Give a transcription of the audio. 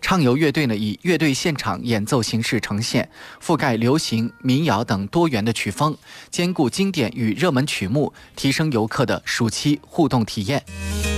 畅游乐队呢以乐队现场演奏形式呈现，覆盖流行、民谣等多元的曲风，兼顾经典与热门曲目，提升游客的暑期互动体验。